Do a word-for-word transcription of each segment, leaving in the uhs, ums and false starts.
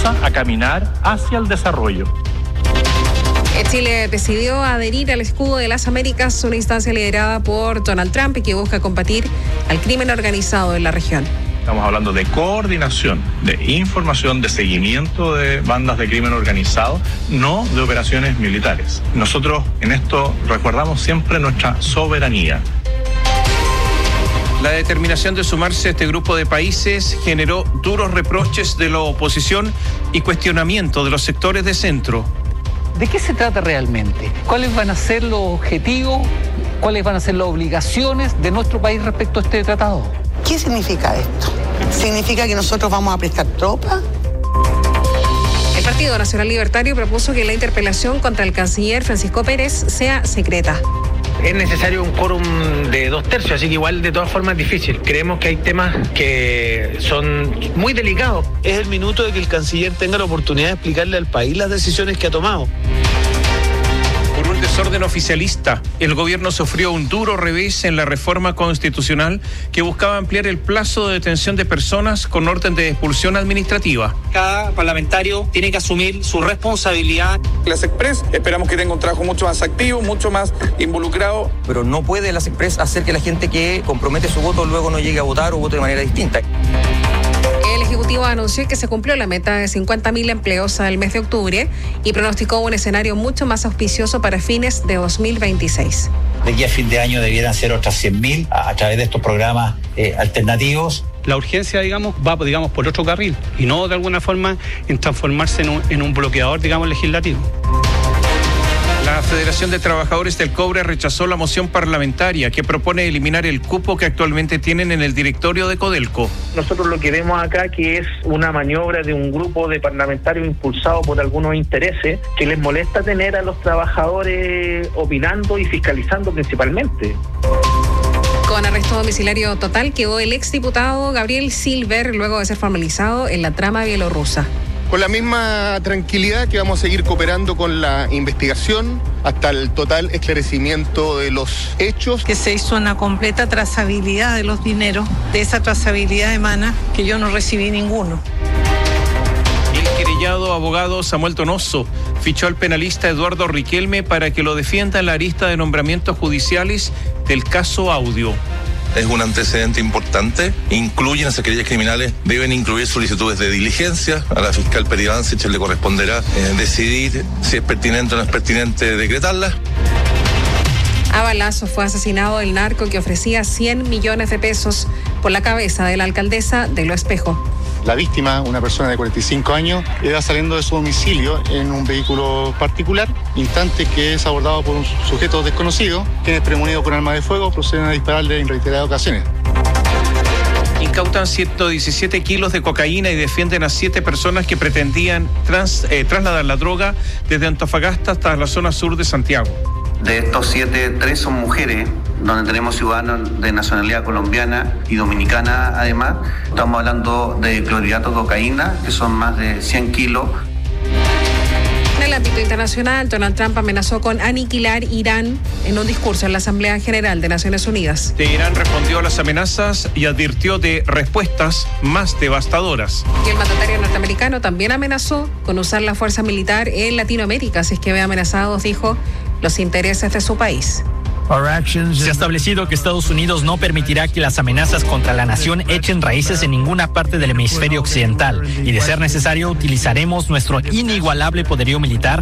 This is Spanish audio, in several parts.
ayuda a caminar hacia el desarrollo. Chile decidió adherir al Escudo de las Américas, una instancia liderada por Donald Trump y que busca combatir al crimen organizado en la región. Estamos hablando de coordinación, de información, de seguimiento de bandas de crimen organizado, no de operaciones militares. Nosotros en esto recordamos siempre nuestra soberanía. La determinación de sumarse a este grupo de países generó duros reproches de la oposición y cuestionamiento de los sectores de centro. ¿De qué se trata realmente? ¿Cuáles van a ser los objetivos? ¿Cuáles van a ser las obligaciones de nuestro país respecto a este tratado? ¿Qué significa esto? ¿Significa que nosotros vamos a prestar tropas? El Partido Nacional Libertario propuso que la interpelación contra el canciller Francisco Pérez sea secreta. Es necesario un quórum de dos tercios, así que igual de todas formas es difícil. Creemos que hay temas que son muy delicados. Es el minuto de que el canciller tenga la oportunidad de explicarle al país las decisiones que ha tomado. Por un desorden oficialista, el gobierno sufrió un duro revés en la reforma constitucional que buscaba ampliar el plazo de detención de personas con orden de expulsión administrativa. Cada parlamentario tiene que asumir su responsabilidad. Las Express esperamos que tenga un trabajo mucho más activo, mucho más involucrado. Pero no puede las Express hacer que la gente que compromete su voto luego no llegue a votar o vote de manera distinta. El Ejecutivo anunció que se cumplió la meta de cincuenta mil empleos al mes de octubre y pronosticó un escenario mucho más auspicioso para fines de dos mil veintiséis. De aquí a fin de año debieran ser otras cien mil a, a través de estos programas eh, alternativos. La urgencia, digamos, va digamos, por otro carril y no de alguna forma en transformarse en un, en un bloqueador, digamos, legislativo. La Federación de Trabajadores del Cobre rechazó la moción parlamentaria que propone eliminar el cupo que actualmente tienen en el directorio de Codelco. Nosotros lo que vemos acá que es una maniobra de un grupo de parlamentarios impulsado por algunos intereses que les molesta tener a los trabajadores opinando y fiscalizando principalmente. Con arresto domiciliario total quedó el exdiputado Gabriel Silver luego de ser formalizado en la trama bielorrusa. Con la misma tranquilidad que vamos a seguir cooperando con la investigación hasta el total esclarecimiento de los hechos. Que se hizo una completa trazabilidad de los dineros. De esa trazabilidad emana que yo no recibí ninguno. El querellado abogado Samuel Donoso fichó al penalista Eduardo Riquelme para que lo defienda en la arista de nombramientos judiciales del caso Audio. Es un antecedente importante. Incluyen esas querellas criminales, deben incluir solicitudes de diligencia. A la fiscal Peri Bancich le corresponderá eh, decidir si es pertinente o no es pertinente decretarlas. A balazos fue asesinado el narco que ofrecía cien millones de pesos por la cabeza de la alcaldesa de Lo Espejo. La víctima, una persona de cuarenta y cinco años, iba saliendo de su domicilio en un vehículo particular, instante que es abordado por un sujeto desconocido, quienes premonidos con arma de fuego proceden a dispararle en reiteradas ocasiones. Incautan ciento diecisiete kilos de cocaína y defienden a siete personas que pretendían trans, eh, trasladar la droga desde Antofagasta hasta la zona sur de Santiago. De estos siete, tres son mujeres, donde tenemos ciudadanos de nacionalidad colombiana y dominicana además. Estamos hablando de clorhidrato de cocaína, que son más de cien kilos. En el ámbito internacional, Donald Trump amenazó con aniquilar Irán en un discurso en la Asamblea General de Naciones Unidas. Irán respondió a las amenazas y advirtió de respuestas más devastadoras. Y el mandatario norteamericano también amenazó con usar la fuerza militar en Latinoamérica si es que ve amenazados, dijo, los intereses de su país. Se ha establecido que Estados Unidos no permitirá que las amenazas contra la nación echen raíces en ninguna parte del hemisferio occidental y, de ser necesario, utilizaremos nuestro inigualable poderío militar.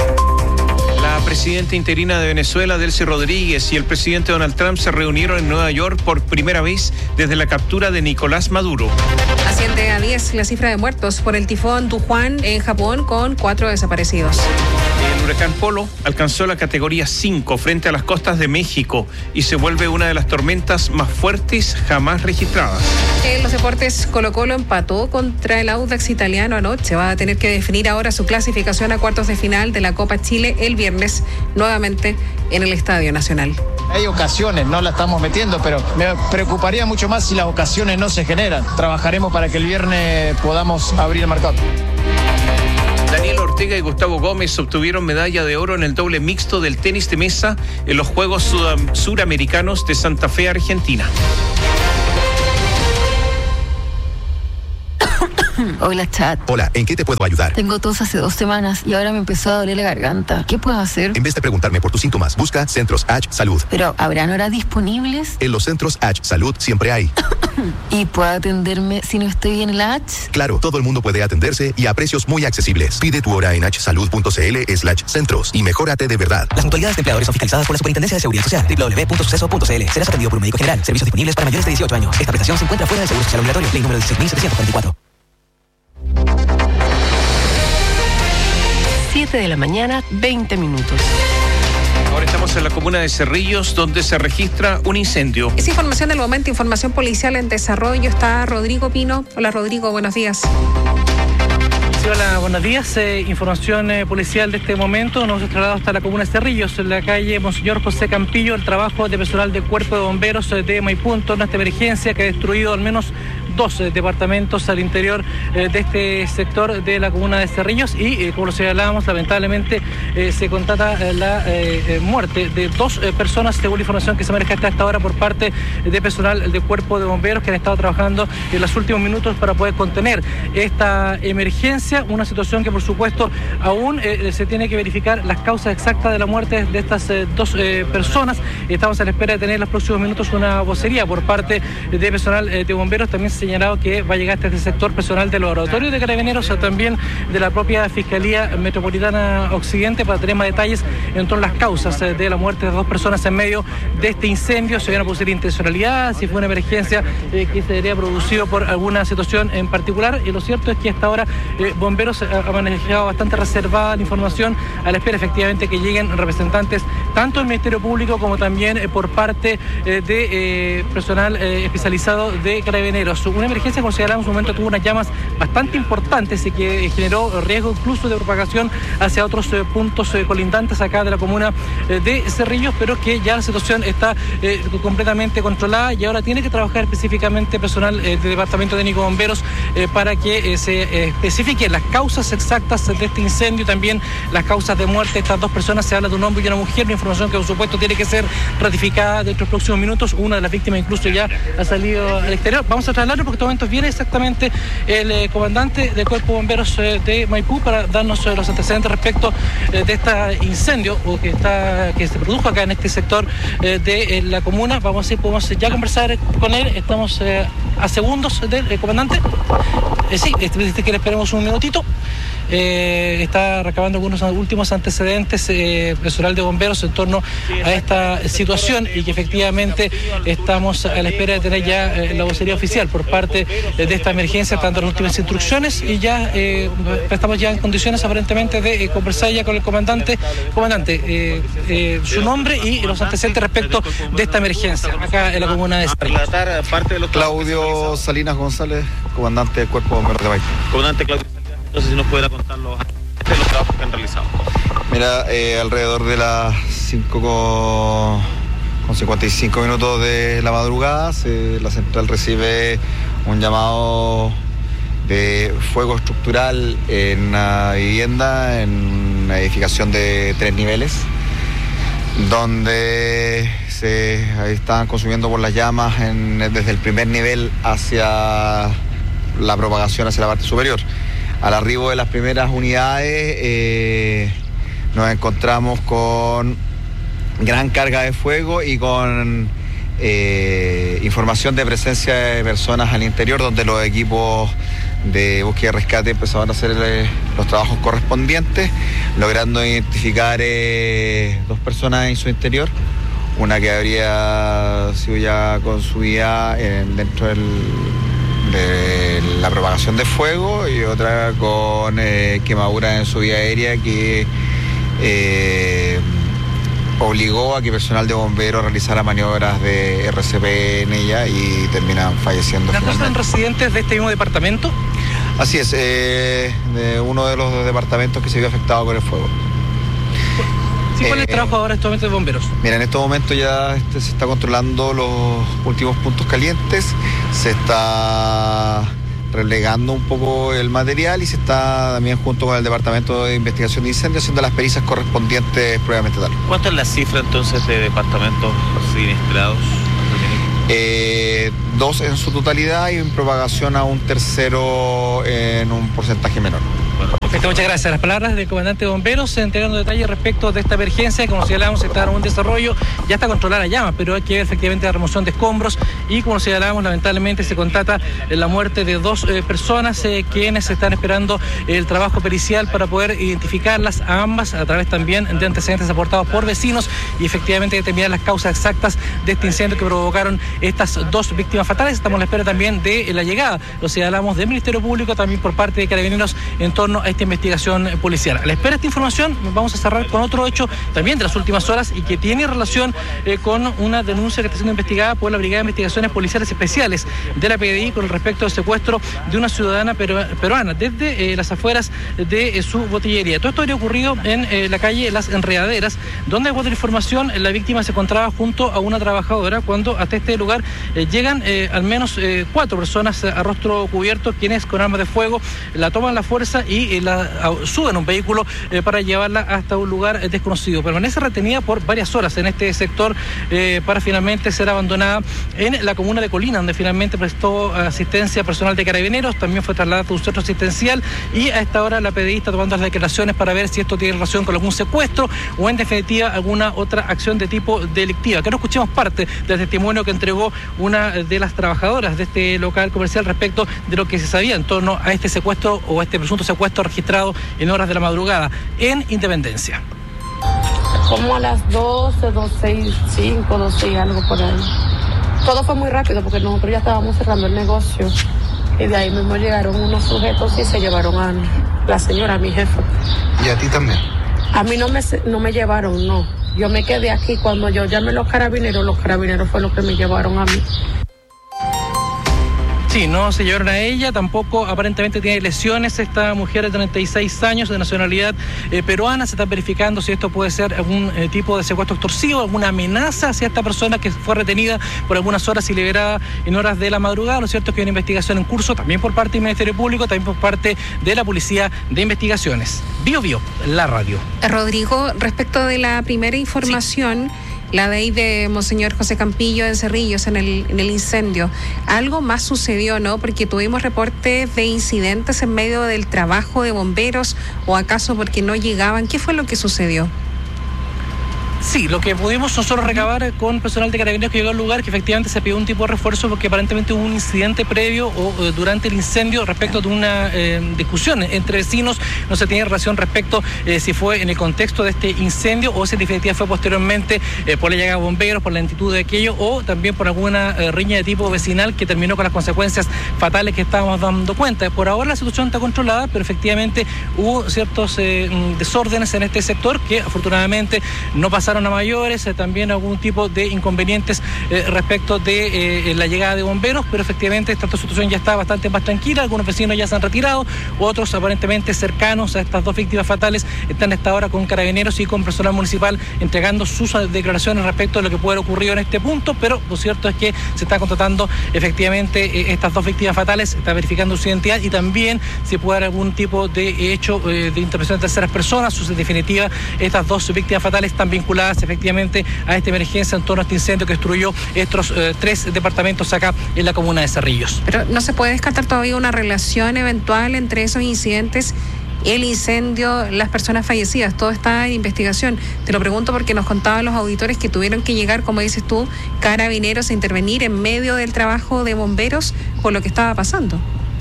La presidenta interina de Venezuela, Delcy Rodríguez, y el presidente Donald Trump se reunieron en Nueva York por primera vez desde la captura de Nicolás Maduro. Asciende a diez la cifra de muertos por el tifón Dujuan en Japón, con cuatro desaparecidos. El huracán Polo alcanzó la categoría cinco frente a las costas de México y se vuelve una de las tormentas más fuertes jamás registradas. En los deportes, Colo-Colo empató contra el Audax italiano anoche. Va a tener que definir ahora su clasificación a cuartos de final de la Copa Chile el viernes, nuevamente en el Estadio Nacional. Hay ocasiones, no la estamos metiendo, pero me preocuparía mucho más si las ocasiones no se generan. Trabajaremos para que el viernes podamos abrir el marcador. Daniel Ortega y Gustavo Gómez obtuvieron medalla de oro en el doble mixto del tenis de mesa en los Juegos Sud- Suramericanos de Santa Fe, Argentina. Hola, chat. Hola, ¿en qué te puedo ayudar? Tengo tos hace dos semanas y ahora me empezó a doler la garganta. ¿Qué puedo hacer? En vez de preguntarme por tus síntomas, busca Centros H Salud. Pero, ¿habrán horas disponibles? En los Centros H Salud siempre hay. ¿Y puedo atenderme si no estoy en el H? Claro, todo el mundo puede atenderse y a precios muy accesibles. Pide tu hora en hsalud.cl slash centros y mejórate de verdad. Las mutualidades de empleadores son fiscalizadas por la Superintendencia de Seguridad Social. doble u doble u doble u punto suceso punto c l. Serás atendido por un médico general. Servicios disponibles para mayores de dieciocho años. Esta prestación se encuentra fuera del Seguro Social Obligatorio. Ley número dieciséis mil setecientos cuarenta y cuatro. siete de la mañana, veinte minutos. Ahora estamos en la comuna de Cerrillos, donde se registra un incendio. Es información del momento, información policial en desarrollo. Está Rodrigo Pino. Hola, Rodrigo, buenos días. Sí, hola, buenos días. Eh, información eh, policial de este momento. Nos hemos trasladado hasta la comuna de Cerrillos, en la calle Monseñor José Campillo. El trabajo de personal del Cuerpo de Bomberos eh, de Maipú en torno a esta emergencia que ha destruido al menos dos eh, departamentos al interior eh, de este sector de la comuna de Cerrillos y, eh, como lo señalábamos, lamentablemente eh, se constata eh, la eh, muerte de dos eh, personas, según la información que se maneja hasta esta hora por parte de personal del Cuerpo de Bomberos que han estado trabajando en los últimos minutos para poder contener esta emergencia, una situación que por supuesto aún eh, se tiene que verificar las causas exactas de la muerte de estas eh, dos eh, personas. Estamos a la espera de tener en los próximos minutos una vocería por parte de personal eh, de bomberos. También se señalado que va a llegar hasta este sector personal del laboratorio de Carabineros, también de la propia Fiscalía Metropolitana Occidente, para tener más detalles en torno a las causas de la muerte de dos personas en medio de este incendio. Se van a producir intencionalidad, si fue una emergencia eh, que se habría producido por alguna situación en particular. Y lo cierto es que hasta ahora eh, bomberos ha manejado bastante reservada la información, a la espera efectivamente que lleguen representantes tanto del Ministerio Público como también eh, por parte eh, de eh, personal eh, especializado de Carabineros. Una emergencia, como señalamos, en un momento tuvo unas llamas bastante importantes y que generó riesgo incluso de propagación hacia otros eh, puntos eh, colindantes acá de la comuna eh, de Cerrillos, pero que ya la situación está eh, completamente controlada y ahora tiene que trabajar específicamente personal eh, del Departamento Técnico de Bomberos eh, para que eh, se eh, especifiquen las causas exactas de este incendio, también las causas de muerte de estas dos personas. Se habla de un hombre y una mujer, una información que por supuesto tiene que ser ratificada dentro de los próximos minutos. Una de las víctimas incluso ya ha salido al exterior. Vamos a trasladarlo porque en estos momentos viene exactamente el eh, comandante del Cuerpo de Bomberos eh, de Maipú para darnos eh, los antecedentes respecto eh, de este incendio o que está que se produjo acá en este sector eh, de eh, la comuna. Vamos a ver, podemos ya conversar con él. Estamos eh, a segundos del eh, comandante. Eh, sí, este, que le esperemos un minutito. Eh, está recabando algunos últimos antecedentes eh, personal de bomberos en torno a esta situación y que efectivamente estamos a la espera de tener ya eh, la vocería oficial por parte eh, de esta emergencia, dando las últimas instrucciones y ya eh, estamos ya en condiciones aparentemente de eh, conversar ya con el comandante. Comandante, eh, eh, su nombre y los antecedentes respecto de esta emergencia acá en la comuna de Cerrillos. Claudio Salinas González, comandante del Cuerpo de Bomberos de Maipú. Comandante Claudio, no sé si nos pudiera contar los, los trabajos que han realizado. Mira, eh, alrededor de las cinco con cincuenta y cinco minutos de la madrugada, se, la central recibe un llamado de fuego estructural en una vivienda, en una edificación de tres niveles, donde se estaban consumiendo por las llamas en, desde el primer nivel hacia la propagación hacia la parte superior. Al arribo de las primeras unidades eh, nos encontramos con gran carga de fuego y con eh, información de presencia de personas al interior, donde los equipos de búsqueda y rescate empezaron a hacer eh, los trabajos correspondientes, logrando identificar eh, dos personas en su interior, una que habría sido ya consumida eh, dentro del de la propagación de fuego y otra con eh, quemaduras en su vía aérea que eh, obligó a que personal de bomberos realizara maniobras de R C P en ella y terminan falleciendo. ¿Las dos son residentes de este mismo departamento? Así es, eh, de uno de los departamentos que se vio afectado por el fuego. ¿Sí, ¿Cuál es el trabajo ahora actualmente de bomberos? Mira, en estos momentos ya este, se está controlando los últimos puntos calientes, se está relegando un poco el material y se está también junto con el Departamento de Investigación de Incendios haciendo las pericias correspondientes previamente tal. ¿Cuánto es la cifra entonces de departamentos siniestrados? eh, dos en su totalidad y en propagación a un tercero en un porcentaje menor. Perfecto, muchas gracias. Las palabras del comandante de bomberos entregando detalles respecto de esta emergencia, como señalábamos, está en un desarrollo, ya está controlada la llama, pero hay que ver efectivamente la remoción de escombros y, como señalábamos, lamentablemente se constata la muerte de dos eh, personas eh, quienes están esperando el trabajo pericial para poder identificarlas a ambas a través también de antecedentes aportados por vecinos y efectivamente determinar las causas exactas de este incendio que provocaron estas dos víctimas fatales. Estamos a la espera también de la llegada, lo señalamos, del Ministerio Público, también por parte de Carabineros en torno a esta investigación policial. A la espera de esta información vamos a cerrar con otro hecho también de las últimas horas y que tiene relación eh, con una denuncia que está siendo investigada por la Brigada de Investigaciones Policiales Especiales de la P D I con respecto al secuestro de una ciudadana peru- peruana desde eh, las afueras de eh, su botillería. Todo esto habría ocurrido en eh, la calle Las Enredaderas, donde, de acuerdo a la información, la víctima se encontraba junto a una trabajadora cuando hasta este lugar eh, llegan eh, al menos eh, cuatro personas a rostro cubierto, quienes con armas de fuego la toman a la fuerza y eh, la a, suben a un vehículo eh, para llevarla hasta un lugar eh, desconocido. Permanece retenida por varias horas en este sector eh, para finalmente ser abandonada en la comuna de Colina, donde finalmente prestó asistencia personal de Carabineros, también fue trasladada a un centro asistencial y a esta hora la P D I está tomando las declaraciones para ver si esto tiene relación con algún secuestro o en definitiva alguna otra acción de tipo delictiva. Que no escuchemos parte del testimonio que entregó una de las trabajadoras de este local comercial respecto de lo que se sabía en torno a este secuestro o este presunto secuestro registrado en horas de la madrugada en Independencia. Como a las doce, doce y cinco, doce y algo por ahí. Todo fue muy rápido porque nosotros ya estábamos cerrando el negocio y de ahí mismo llegaron unos sujetos y se llevaron a la señora, a mi jefa. ¿Y a ti también? A mí no me, no me llevaron, no. Yo me quedé aquí cuando yo llamé a los carabineros, los carabineros fue los que me llevaron a mí. Sí, no se llevaron a ella, tampoco aparentemente tiene lesiones esta mujer de treinta y seis años de nacionalidad eh, peruana. Se está verificando si esto puede ser algún eh, tipo de secuestro extorsivo, alguna amenaza hacia esta persona que fue retenida por algunas horas y liberada en horas de la madrugada. Lo cierto es que hay una investigación en curso también por parte del Ministerio Público, también por parte de la Policía de Investigaciones. Bio Bio, la radio. Rodrigo, respecto de la primera información... Sí. La de ahí de Monseñor José Campillo en Cerrillos, en el, en el incendio. Algo más sucedió, ¿no? Porque tuvimos reportes de incidentes en medio del trabajo de bomberos, o acaso porque no llegaban. ¿Qué fue lo que sucedió? Sí, lo que pudimos nosotros recabar con personal de Carabineros que llegó al lugar, que efectivamente se pidió un tipo de refuerzo porque aparentemente hubo un incidente previo o eh, durante el incendio respecto de una eh, discusión entre vecinos. No se tiene relación respecto eh, si fue en el contexto de este incendio o si en definitiva fue posteriormente eh, por la llegada de bomberos, por la lentitud de aquello o también por alguna eh, riña de tipo vecinal que terminó con las consecuencias fatales que estábamos dando cuenta. Por ahora la situación está controlada, pero efectivamente hubo ciertos eh, desórdenes en este sector que afortunadamente no pasaron a mayores, eh, también algún tipo de inconvenientes eh, respecto de eh, la llegada de bomberos, pero efectivamente esta situación ya está bastante más tranquila. Algunos vecinos ya se han retirado, otros aparentemente cercanos a estas dos víctimas fatales están a esta hora con Carabineros y con personal municipal entregando sus declaraciones respecto de lo que puede haber ocurrido en este punto, pero lo cierto es que se está constatando efectivamente eh, estas dos víctimas fatales, se está verificando su identidad y también si puede haber algún tipo de hecho eh, de intervención de terceras personas, o en definitiva estas dos víctimas fatales están vinculadas efectivamente a esta emergencia en torno a este incendio que destruyó estos eh, tres departamentos acá en la comuna de Cerrillos. Pero no se puede descartar todavía una relación eventual entre esos incidentes, el incendio, las personas fallecidas. Todo está en investigación. Te lo pregunto porque nos contaban los auditores que tuvieron que llegar, como dices tú, Carabineros a intervenir en medio del trabajo de bomberos por lo que estaba pasando.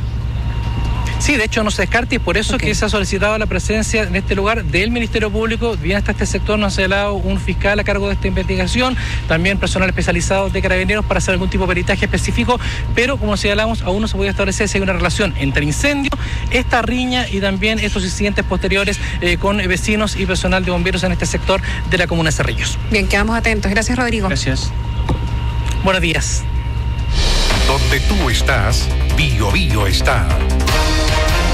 Sí, de hecho no se descarta y por eso okay. que se ha solicitado la presencia en este lugar del Ministerio Público. Bien hasta este sector nos ha señalado un fiscal a cargo de esta investigación, también personal especializado de Carabineros para hacer algún tipo de peritaje específico, pero como señalamos, aún no se puede establecer si hay una relación entre el incendio, esta riña y también estos incidentes posteriores eh, con vecinos y personal de bomberos en este sector de la comuna de Cerrillos. Bien, quedamos atentos. Gracias, Rodrigo. Gracias. Buenos días. Donde tú estás, Bio Bio está.